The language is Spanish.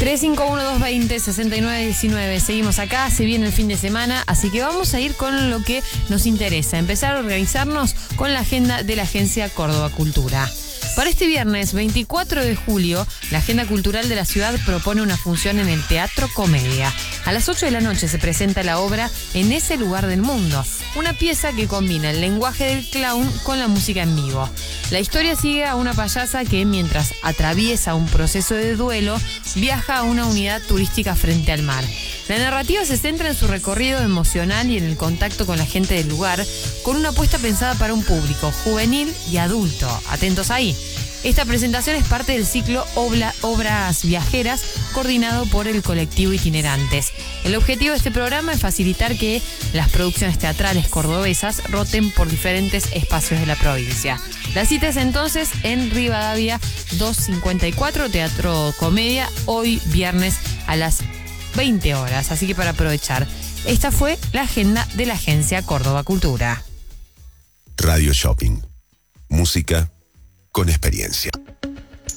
351-220-6919. Seguimos acá, se viene el fin de semana, así que vamos a ir con lo que nos interesa, empezar a organizarnos con la agenda de la Agencia Córdoba Cultura. Para este viernes 24 de julio, la Agenda Cultural de la ciudad propone una función en el Teatro Comedia. A las 8 de la noche se presenta la obra En ese lugar del mundo, una pieza que combina el lenguaje del clown con la música en vivo. La historia sigue a una payasa que, mientras atraviesa un proceso de duelo, viaja a una unidad turística frente al mar. La narrativa se centra en su recorrido emocional y en el contacto con la gente del lugar, con una apuesta pensada para un público juvenil y adulto. Atentos ahí. Esta presentación es parte del ciclo Obras Viajeras, coordinado por el colectivo Itinerantes. El objetivo de este programa es facilitar que las producciones teatrales cordobesas roten por diferentes espacios de la provincia. La cita es entonces en Rivadavia 254, Teatro Comedia, hoy viernes a las 20 horas. Así que para aprovechar, esta fue la agenda de la Agencia Córdoba Cultura. Radio Shopping. Música con experiencia.